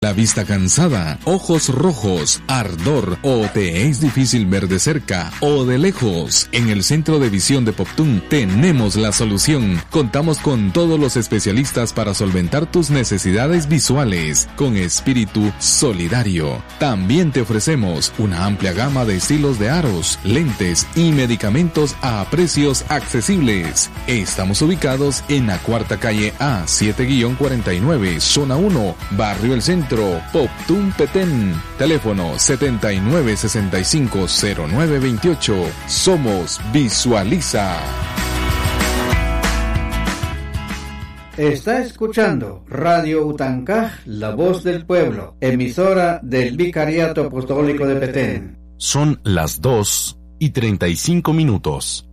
La vista cansada, ojos rojos, ardor o te es difícil ver de cerca o de lejos. En el Centro de Visión de Poptún tenemos la solución. Contamos con todos los especialistas para solventar tus necesidades visuales con espíritu solidario. También te ofrecemos una amplia gama de estilos de aros, lentes y medicamentos a precios accesibles. Estamos ubicados en la Cuarta Calle A 7-49, Zona 1, Barrio El Centro, Poptún Petén. Teléfono 79650928. Somos Visualiza. Está escuchando Radio Utancaj, la voz del pueblo, emisora del Vicariato Apostólico de Petén. Son las 2:35.